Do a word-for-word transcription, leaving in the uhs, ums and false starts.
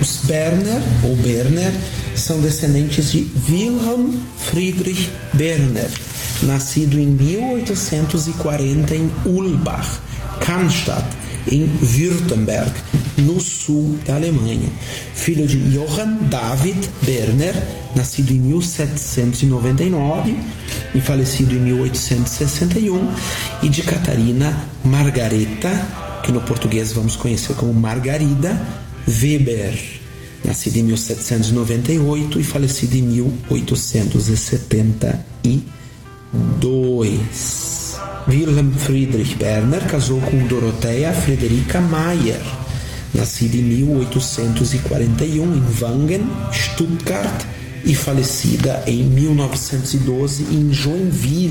Os Berner, ou Berner, são descendentes de Wilhelm Friedrich Berner, nascido em mil oitocentos e quarenta em Ulbach, Cannstatt, em Württemberg, no sul da Alemanha. Filho de Johann David Berner, nascido em mil setecentos e noventa e nove e falecido em mil oitocentos e sessenta e um, e de Catarina Margareta, que no português vamos conhecer como Margarida Weber, nascida em mil setecentos e noventa e oito e falecida em mil oitocentos e setenta e dois. Wilhelm Friedrich Berner casou com Dorothea Frederica Mayer, nascida em mil oitocentos e quarenta e um em Wangen, Stuttgart, e falecida em mil novecentos e doze em Joinville,